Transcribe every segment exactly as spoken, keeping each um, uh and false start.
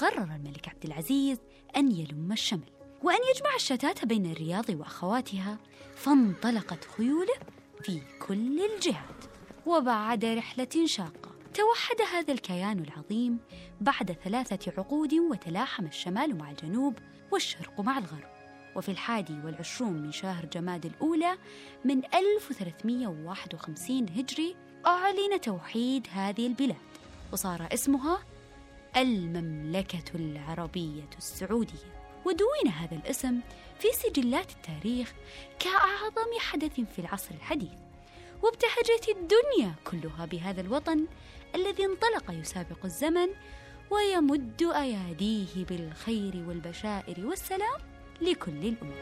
قرر الملك عبد العزيز أن يلم الشمل وأن يجمع الشتات بين الرياض وأخواتها، فانطلقت خيوله في كل الجهات. وبعد رحلة شاقة توحد هذا الكيان العظيم بعد ثلاثة عقود، وتلاحم الشمال مع الجنوب والشرق مع الغرب. وفي الحادي والعشرون من شهر جماد الأولى من ألف وثلاثمائة وواحد وخمسين هجري أعلن توحيد هذه البلاد، وصار اسمها المملكة العربية السعودية. ودون هذا الاسم في سجلات التاريخ كأعظم حدث في العصر الحديث، وابتهجت الدنيا كلها بهذا الوطن الذي انطلق يسابق الزمن ويمد أياديه بالخير والبشائر والسلام لكل الأمم.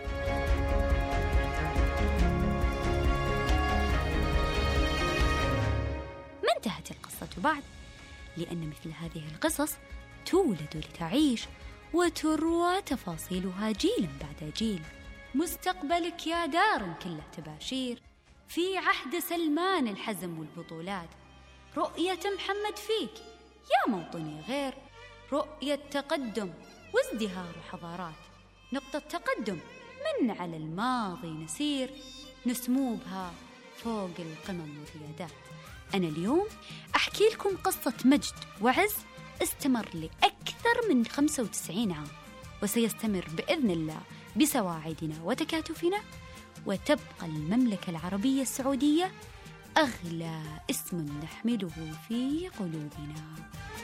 ما انتهت القصة بعد، لأن مثل هذه القصص تولد لتعيش وتروى تفاصيلها جيلا بعد جيل. مستقبلك يا دار كله تباشير، في عهد سلمان الحزم والبطولات، رؤية محمد فيك يا موطني غير، رؤية تقدم وازدهار حضارات، نقطة تقدم من على الماضي نسير، نسمو بها فوق القمم والريادات. أنا اليوم أحكي لكم قصة مجد وعز استمر لأكثر من خمسة وتسعين عام، وسيستمر بإذن الله بسواعدنا وتكاتفنا، وتبقى المملكة العربية السعودية أغلى اسم نحمله في قلوبنا.